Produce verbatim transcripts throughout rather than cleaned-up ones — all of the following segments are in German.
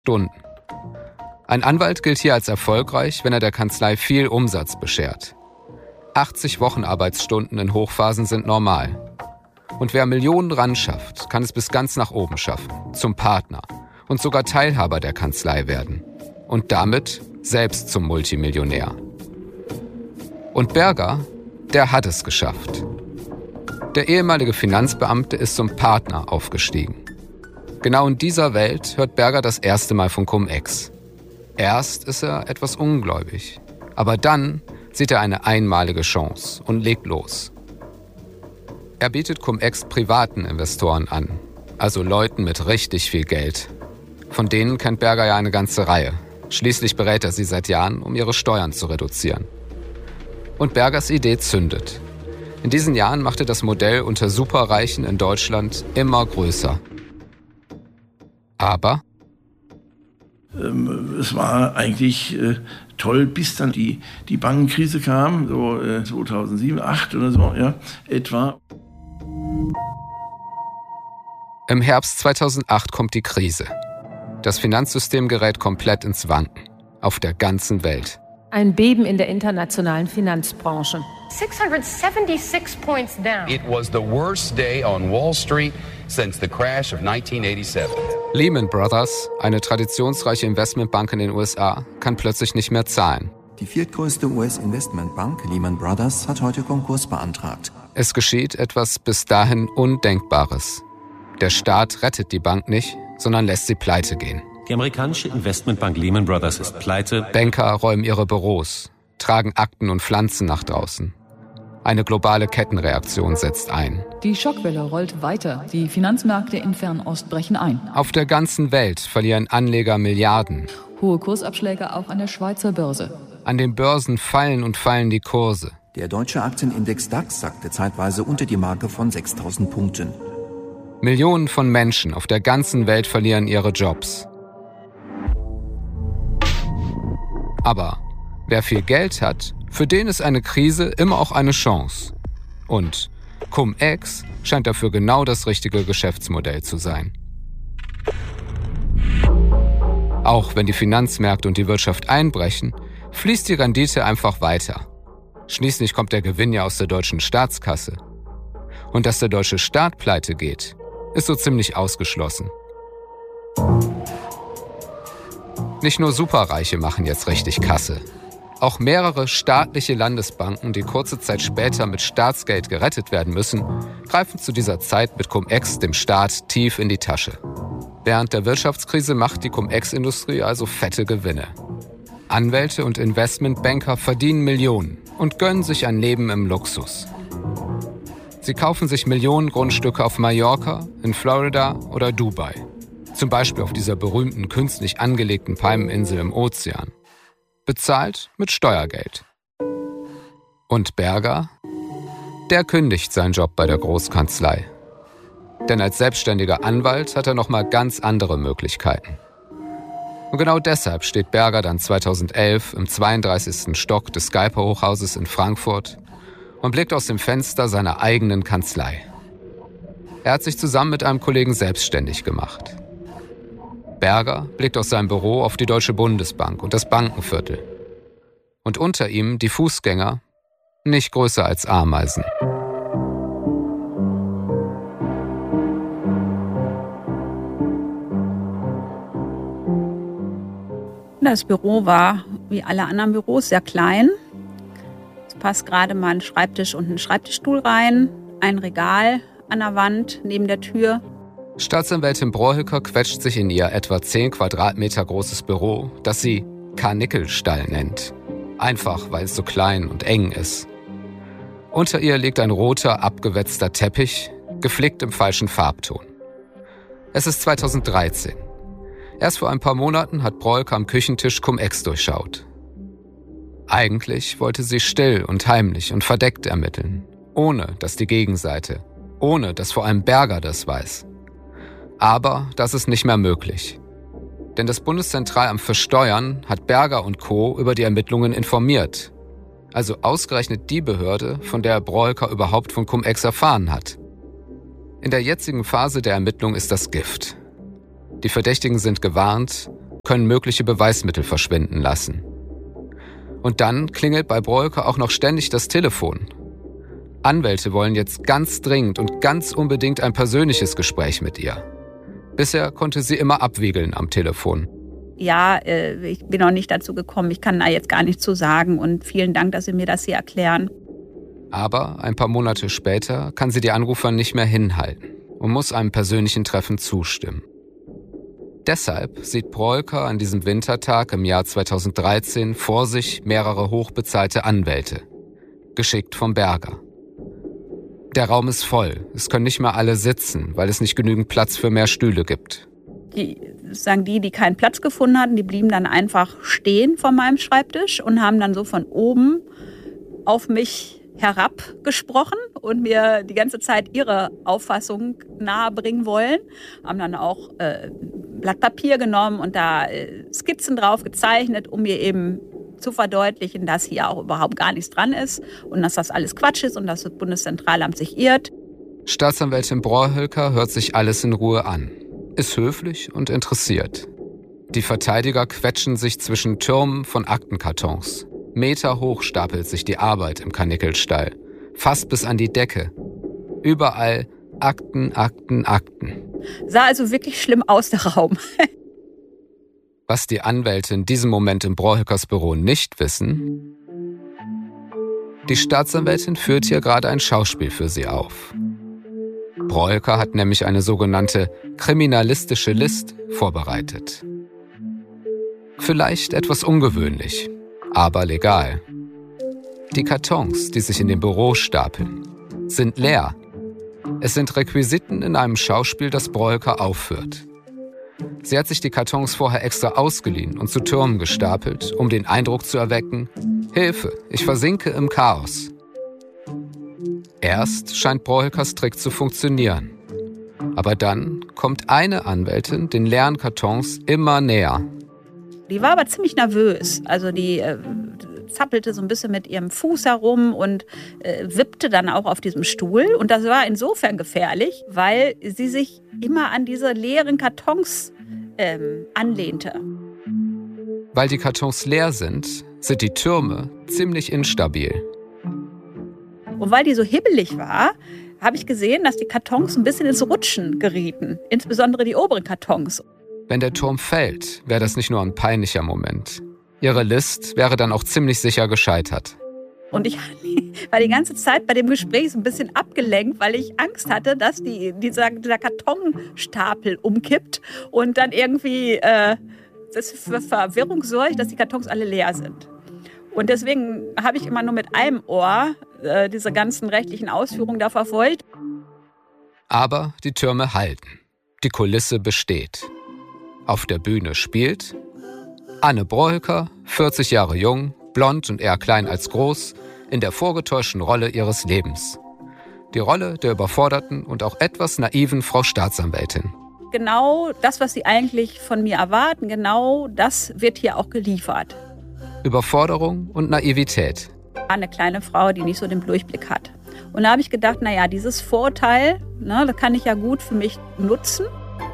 Stunden. Ein Anwalt gilt hier als erfolgreich, wenn er der Kanzlei viel Umsatz beschert. achtzig Wochenarbeitsstunden in Hochphasen sind normal. Und wer Millionen ran schafft, kann es bis ganz nach oben schaffen, zum Partner und sogar Teilhaber der Kanzlei werden. Und damit selbst zum Multimillionär. Und Berger, der hat es geschafft. Der ehemalige Finanzbeamte ist zum Partner aufgestiegen. Genau in dieser Welt hört Berger das erste Mal von Cum-Ex. Erst ist er etwas ungläubig, aber dann sieht er eine einmalige Chance und legt los. Er bietet Cum-Ex privaten Investoren an, also Leuten mit richtig viel Geld. Von denen kennt Berger ja eine ganze Reihe. Schließlich berät er sie seit Jahren, um ihre Steuern zu reduzieren. Und Bergers Idee zündet. In diesen Jahren machte das Modell unter Superreichen in Deutschland immer größer. Aber ähm, es war eigentlich äh, toll, bis dann die, die Bankenkrise kam, so äh, zweitausendsieben, zweitausendacht oder so, ja, etwa. Im Herbst zweitausendacht kommt die Krise. Das Finanzsystem gerät komplett ins Wanken. Auf der ganzen Welt. Ein Beben in der internationalen Finanzbranche. sixhundertseventy-six points down. It was the worst day on Wall Street since the crash of nineteen eighty-seven. Lehman Brothers, eine traditionsreiche Investmentbank in den U S A, kann plötzlich nicht mehr zahlen. Die viertgrößte U S-Investmentbank Lehman Brothers hat heute Konkurs beantragt. Es geschieht etwas bis dahin Undenkbares. Der Staat rettet die Bank nicht, sondern lässt sie pleite gehen. Die amerikanische Investmentbank Lehman Brothers ist pleite. Banker räumen ihre Büros, tragen Akten und Pflanzen nach draußen. Eine globale Kettenreaktion setzt ein. Die Schockwelle rollt weiter. Die Finanzmärkte in Fernost brechen ein. Auf der ganzen Welt verlieren Anleger Milliarden. Hohe Kursabschläge auch an der Schweizer Börse. An den Börsen fallen und fallen die Kurse. Der deutsche Aktienindex DAX sackte zeitweise unter die Marke von sechstausend Punkten. Millionen von Menschen auf der ganzen Welt verlieren ihre Jobs. Aber wer viel Geld hat, für den ist eine Krise immer auch eine Chance. Und Cum-Ex scheint dafür genau das richtige Geschäftsmodell zu sein. Auch wenn die Finanzmärkte und die Wirtschaft einbrechen, fließt die Rendite einfach weiter. Schließlich kommt der Gewinn ja aus der deutschen Staatskasse. Und dass der deutsche Staat pleite geht, ist so ziemlich ausgeschlossen. Nicht nur Superreiche machen jetzt richtig Kasse. Auch mehrere staatliche Landesbanken, die kurze Zeit später mit Staatsgeld gerettet werden müssen, greifen zu dieser Zeit mit Cum-Ex dem Staat tief in die Tasche. Während der Wirtschaftskrise macht die Cum-Ex-Industrie also fette Gewinne. Anwälte und Investmentbanker verdienen Millionen und gönnen sich ein Leben im Luxus. Sie kaufen sich Millionen Grundstücke auf Mallorca, in Florida oder Dubai. Zum Beispiel auf dieser berühmten künstlich angelegten Palmeninsel im Ozean. Bezahlt mit Steuergeld. Und Berger? Der kündigt seinen Job bei der Großkanzlei. Denn als selbstständiger Anwalt hat er nochmal ganz andere Möglichkeiten. Und genau deshalb steht Berger dann zweitausendelf im zweiunddreißigsten Stock des Skype-Hochhauses in Frankfurt und blickt aus dem Fenster seiner eigenen Kanzlei. Er hat sich zusammen mit einem Kollegen selbstständig gemacht. Berger blickt aus seinem Büro auf die Deutsche Bundesbank und das Bankenviertel. Und unter ihm die Fußgänger, nicht größer als Ameisen. Das Büro war, wie alle anderen Büros, sehr klein. Es passt gerade mal ein Schreibtisch und ein Schreibtischstuhl rein, ein Regal an der Wand neben der Tür. Staatsanwältin Brohilker quetscht sich in ihr etwa zehn Quadratmeter großes Büro, das sie Karnickelstall nennt. Einfach, weil es so klein und eng ist. Unter ihr liegt ein roter, abgewetzter Teppich, geflickt im falschen Farbton. Es ist zweitausenddreizehn. Erst vor ein paar Monaten hat Brohilker am Küchentisch Cum-Ex durchschaut. Eigentlich wollte sie still und heimlich und verdeckt ermitteln, ohne dass die Gegenseite, ohne dass vor allem Berger das weiß. Aber das ist nicht mehr möglich. Denn das Bundeszentralamt für Steuern hat Berger und Co. über die Ermittlungen informiert. Also ausgerechnet die Behörde, von der Brohilker überhaupt von Cum-Ex erfahren hat. In der jetzigen Phase der Ermittlung ist das Gift. Die Verdächtigen sind gewarnt, können mögliche Beweismittel verschwinden lassen. Und dann klingelt bei Broeker auch noch ständig das Telefon. Anwälte wollen jetzt ganz dringend und ganz unbedingt ein persönliches Gespräch mit ihr. Bisher konnte sie immer abwiegeln am Telefon. Ja, äh, ich bin noch nicht dazu gekommen, ich kann da jetzt gar nichts zu sagen und vielen Dank, dass Sie mir das hier erklären. Aber ein paar Monate später kann sie die Anrufer nicht mehr hinhalten und muss einem persönlichen Treffen zustimmen. Deshalb sieht Broeker an diesem Wintertag im Jahr zweitausenddreizehn vor sich mehrere hochbezahlte Anwälte, geschickt vom Berger. Der Raum ist voll, es können nicht mehr alle sitzen, weil es nicht genügend Platz für mehr Stühle gibt. Die, sagen die, die keinen Platz gefunden hatten, die blieben dann einfach stehen vor meinem Schreibtisch und haben dann so von oben auf mich herabgesprochen und mir die ganze Zeit ihre Auffassung nahebringen wollen. Haben dann auch äh, Blatt Papier genommen und da äh, Skizzen drauf gezeichnet, um mir eben zu verdeutlichen, dass hier auch überhaupt gar nichts dran ist und dass das alles Quatsch ist und dass das Bundeszentralamt sich irrt. Staatsanwältin Broeker hört sich alles in Ruhe an, ist höflich und interessiert. Die Verteidiger quetschen sich zwischen Türmen von Aktenkartons. Meter hoch stapelt sich die Arbeit im Karnickelstall, fast bis an die Decke. Überall Akten, Akten, Akten. Sah also wirklich schlimm aus, der Raum. Was die Anwälte in diesem Moment im Broekers Büro nicht wissen: Die Staatsanwältin führt hier gerade ein Schauspiel für sie auf. Broeker hat nämlich eine sogenannte kriminalistische List vorbereitet. Vielleicht etwas ungewöhnlich, aber legal. Die Kartons, die sich in dem Büro stapeln, sind leer. Es sind Requisiten in einem Schauspiel, das Broeker aufführt. Sie hat sich die Kartons vorher extra ausgeliehen und zu Türmen gestapelt, um den Eindruck zu erwecken: Hilfe, ich versinke im Chaos. Erst scheint Broekers Trick zu funktionieren. Aber dann kommt eine Anwältin den leeren Kartons immer näher. Die war aber ziemlich nervös. Also die äh, zappelte so ein bisschen mit ihrem Fuß herum und äh, wippte dann auch auf diesem Stuhl. Und das war insofern gefährlich, weil sie sich immer an diese leeren Kartons ähm, anlehnte. Weil die Kartons leer sind, sind die Türme ziemlich instabil. Und weil die so hibbelig war, habe ich gesehen, dass die Kartons ein bisschen ins Rutschen gerieten. Insbesondere die oberen Kartons. Wenn der Turm fällt, wäre das nicht nur ein peinlicher Moment. Ihre List wäre dann auch ziemlich sicher gescheitert. Und ich war die ganze Zeit bei dem Gespräch so ein bisschen abgelenkt, weil ich Angst hatte, dass die, dieser, dieser Kartonstapel umkippt und dann irgendwie äh, das für Verwirrung sorgt, dass die Kartons alle leer sind. Und deswegen habe ich immer nur mit einem Ohr äh, diese ganzen rechtlichen Ausführungen da verfolgt. Aber die Türme halten. Die Kulisse besteht. Auf der Bühne spielt Anne Broeker, vierzig Jahre jung, blond und eher klein als groß, in der vorgetäuschten Rolle ihres Lebens. Die Rolle der überforderten und auch etwas naiven Frau Staatsanwältin. Genau das, was sie eigentlich von mir erwarten, genau das wird hier auch geliefert. Überforderung und Naivität. Eine kleine Frau, die nicht so den Durchblick hat. Und da habe ich gedacht, naja, dieses Vorurteil, ne, das kann ich ja gut für mich nutzen.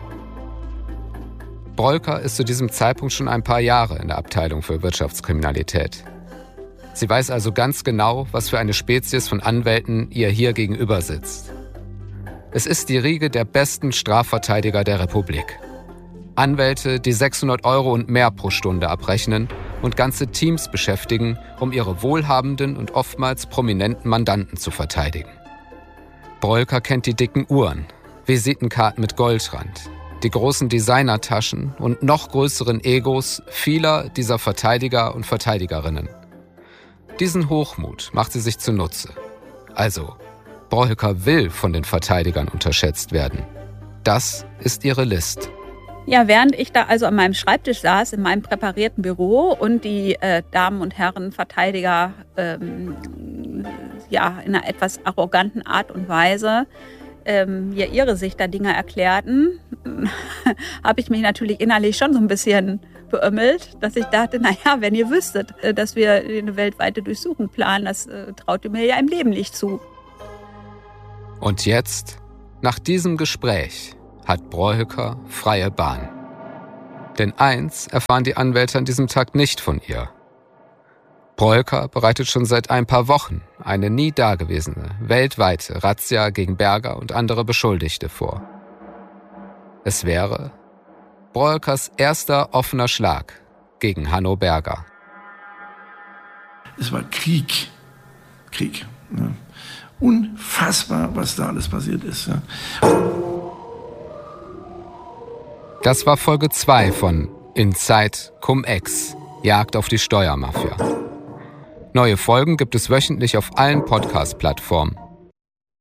Broeker ist zu diesem Zeitpunkt schon ein paar Jahre in der Abteilung für Wirtschaftskriminalität. Sie weiß also ganz genau, was für eine Spezies von Anwälten ihr hier gegenüber sitzt. Es ist die Riege der besten Strafverteidiger der Republik. Anwälte, die sechshundert Euro und mehr pro Stunde abrechnen und ganze Teams beschäftigen, um ihre wohlhabenden und oftmals prominenten Mandanten zu verteidigen. Broeker kennt die dicken Uhren, Visitenkarten mit Goldrand, die großen Designertaschen und noch größeren Egos vieler dieser Verteidiger und Verteidigerinnen. Diesen Hochmut macht sie sich zunutze. Also, Broeker will von den Verteidigern unterschätzt werden. Das ist ihre List. Ja, während ich da also an meinem Schreibtisch saß, in meinem präparierten Büro und die äh, Damen und Herren Verteidiger ähm, ja, in einer etwas arroganten Art und Weise ähm, mir ihre Sicht der Dinge erklärten, habe ich mich natürlich innerlich schon so ein bisschen beömmelt, dass ich dachte, naja, wenn ihr wüsstet, dass wir eine weltweite Durchsuchung planen, das äh, traut ihr mir ja im Leben nicht zu. Und jetzt, nach diesem Gespräch, hat Broeker freie Bahn. Denn eins erfahren die Anwälte an diesem Tag nicht von ihr. Broeker bereitet schon seit ein paar Wochen eine nie dagewesene, weltweite Razzia gegen Berger und andere Beschuldigte vor. Es wäre Broekers erster offener Schlag gegen Hanno Berger. Es war Krieg. Krieg. Ja. Unfassbar, was da alles passiert ist. Ja. Das war Folge zwei von Inside Cum-Ex, Jagd auf die Steuermafia. Neue Folgen gibt es wöchentlich auf allen Podcast-Plattformen.